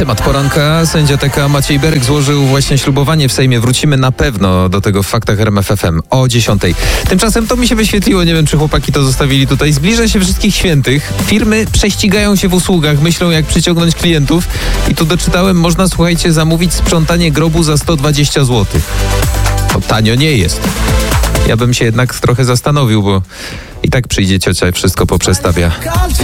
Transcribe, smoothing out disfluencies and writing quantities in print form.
Temat poranka. Sędzia TK Maciej Berek złożył właśnie ślubowanie w Sejmie. Wrócimy na pewno do tego w Faktach RMF FM o 10:00. Tymczasem to mi się wyświetliło, nie wiem czy chłopaki to zostawili tutaj. Zbliża się Wszystkich Świętych. Firmy prześcigają się w usługach, myślą jak przyciągnąć klientów. I tu doczytałem, można, słuchajcie, zamówić sprzątanie grobu za 120 zł. To tanio nie jest. Ja bym się jednak trochę zastanowił, bo i tak przyjdzie ciocia i wszystko poprzestawia.